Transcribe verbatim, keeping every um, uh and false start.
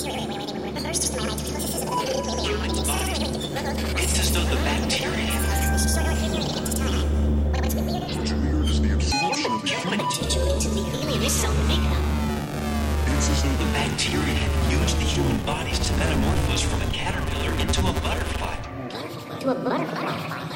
It's as though the bacteria What's weird is the absorption of the human. It's as though the bacteria had used the human bodies to metamorphose from a caterpillar into a butterfly. To a butterfly.